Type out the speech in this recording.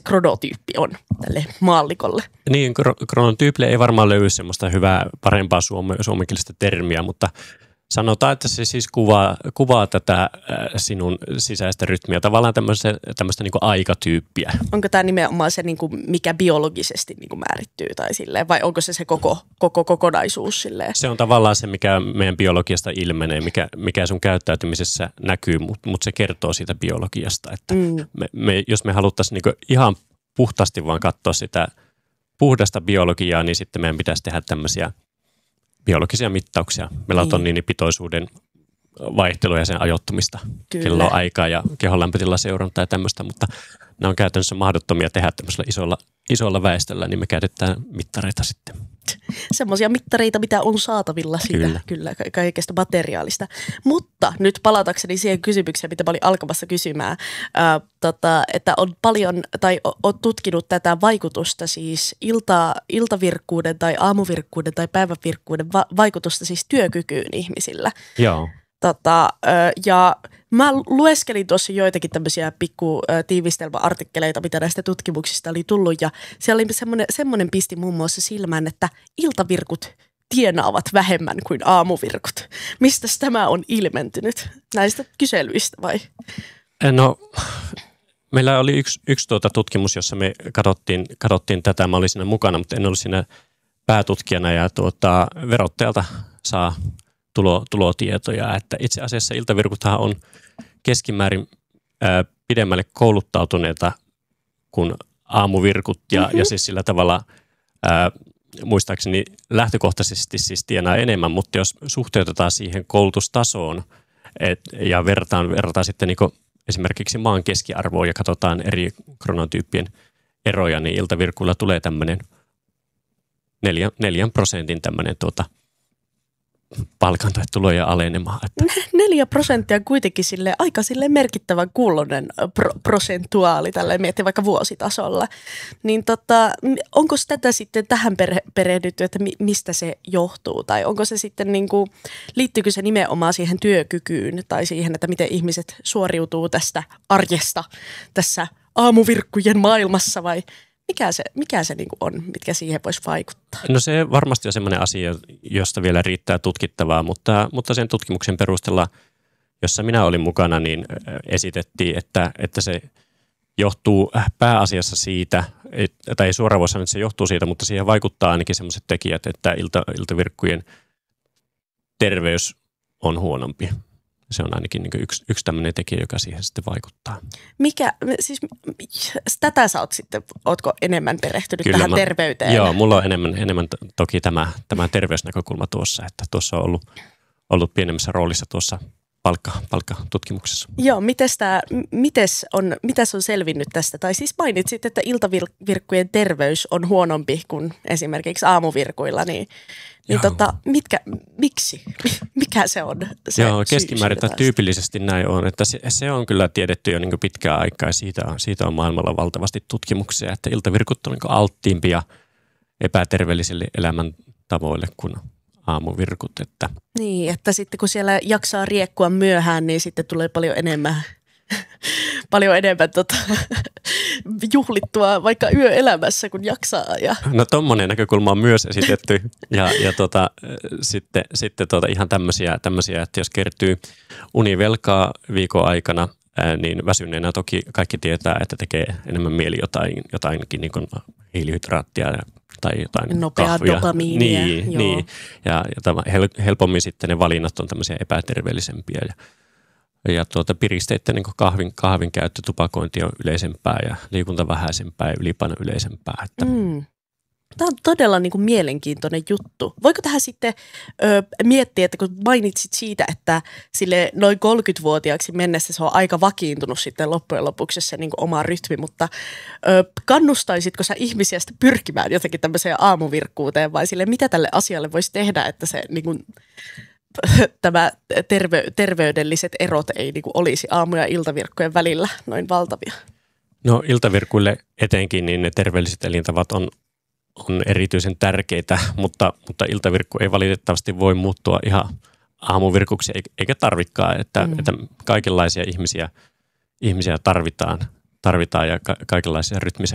kronotyyppi on tälle maallikolle? Niin, kronotyypille ei varmaan löydy semmoista hyvää, parempaa suomenkielistä termiä, mutta sanotaan, että se siis kuvaa tätä sinun sisäistä rytmiä, tavallaan tämmöistä niin kuin aikatyyppiä. Onko tämä nimenomaan se, niin kuin mikä biologisesti niin kuin määrittyy tai silleen, vai onko se koko kokonaisuus silleen? Se on tavallaan se, mikä meidän biologiasta ilmenee, mikä sun käyttäytymisessä näkyy, mutta se kertoo siitä biologiasta. Että jos me haluttaisiin niin kuin ihan puhtaasti vaan katsoa sitä puhdasta biologiaa, niin sitten meidän pitäisi tehdä tämmöisiä biologisia mittauksia, melatoniinipitoisuuden vaihtelua ja sen ajoittumista, kelloaikaa ja kehon lämpötilan seurantaa ja tämmöistä, mutta ne on käytännössä mahdottomia tehdä tämmöisellä isolla väestöllä, niin me käytetään mittareita sitten. Semmoisia mittareita, mitä on saatavilla siitä kyllä kaikesta materiaalista. Mutta nyt palatakseni siihen kysymykseen, mitä mä olin alkamassa kysymään, että on paljon, tai on tutkinut tätä vaikutusta siis iltavirkkuuden tai aamuvirkkuuden tai päivävirkkuuden vaikutusta siis työkykyyn ihmisillä. Joo. Ja mä lueskelin tuossa joitakin tämmöisiä pikku tiivistelmäartikkeleita, mitä näistä tutkimuksista oli tullut, ja siellä oli semmoinen pisti muun muassa silmään, että iltavirkut tienaavat vähemmän kuin aamuvirkut. Mistä tämä on ilmentynyt? Näistä kyselyistä vai? No, meillä oli yksi tutkimus, jossa me katsottiin tätä. Mä olin siinä mukana, mutta en ollut siinä päätutkijana, ja verottajalta saa tulotietoja, että itse asiassa iltavirkuthan on keskimäärin pidemmälle kouluttautuneita kuin aamuvirkut ja siis sillä tavalla muistaakseni lähtökohtaisesti siis tienaa enemmän, mutta jos suhteutetaan siihen koulutustasoon ja verrataan sitten niin esimerkiksi maan keskiarvoa ja katsotaan eri kronotyyppien eroja, niin iltavirkuilla tulee tämmöinen 4% tämmöinen palkan tai tuloja alenemaan. 4% kuitenkin aika merkittävän kuulonen prosentuaali, tällä miettii vaikka vuositasolla. Niin onko tätä sitten tähän perehdytty, että mistä se johtuu? Tai onko se sitten liittyykö se nimenomaan siihen työkykyyn tai siihen, että miten ihmiset suoriutuu tästä arjesta tässä aamuvirkkujen maailmassa vai mikä se on, mitkä siihen voisi vaikuttaa? No se varmasti on sellainen asia, josta vielä riittää tutkittavaa, mutta sen tutkimuksen perusteella, jossa minä olin mukana, niin esitettiin, että se johtuu pääasiassa siitä, tai ei suoraan voi sanoa, että se johtuu siitä, mutta siihen vaikuttaa ainakin sellaiset tekijät, että iltavirkkujen terveys on huonompi. Se on ainakin yksi tämmöinen tekijä, joka siihen sitten vaikuttaa. Tätä sä ootko enemmän perehtynyt kyllä tähän terveyteen? Joo, mulla on enemmän toki tämä terveysnäkökulma tuossa, että tuossa on ollut pienemmässä roolissa tuossa palkkatutkimuksessa. Joo, mitäs on selvinnyt tästä? Tai siis mainitsit, että iltavirkkujen terveys on huonompi kuin esimerkiksi aamuvirkuilla, niin miksi? Mikä se on? Joo, keskimäärin tai tyypillisesti näin on, että se on kyllä tiedetty jo pitkään aikaa, ja siitä on maailmalla valtavasti tutkimuksia, että iltavirkut on alttiimpia epäterveellisille elämäntavoille kuin aamuvirkut. Niin, että sitten kun siellä jaksaa riekkua myöhään, niin sitten tulee paljon enemmän juhlittua vaikka yöelämässä, kun jaksaa. No tommoinen näkökulma on myös esitetty ja sitten ihan tämmöisiä, että jos kertyy univelkaa viikon aikana, niin väsyneenä toki kaikki tietää, että tekee enemmän mieli jotainkin niin kuin hiilihydraattia tai jotain nopeaa kahvia. Dopamiinia. Niin. Ja helpommin sitten ne valinnat on tämmöisiä epäterveellisempiä ja piristeiden niin kahvin käyttö, tupakointi on yleisempää ja liikunta vähäisempää ja ylipaino yleisempää. Tämä on todella mielenkiintoinen juttu. Voiko tähän sitten miettiä, että kun mainitsit siitä, että sille noin 30-vuotiaaksi mennessä se on aika vakiintunut sitten loppujen lopuksi se oma rytmi, mutta kannustaisitko sä ihmisiä sitten pyrkimään jotenkin tämmöiseen aamuvirkkuuteen vai sille, mitä tälle asialle voisi tehdä, että se tämä terveydelliset erot ei olisi aamu- ja iltavirkkujen välillä noin valtavia? No iltavirkkuille etenkin niin ne terveelliset elintavat on erityisen tärkeitä, mutta iltavirkku ei valitettavasti voi muuttua ihan aamuvirkuksi eikä tarvikaan, että kaikenlaisia ihmisiä tarvitaan ja kaikenlaisia rytmisiä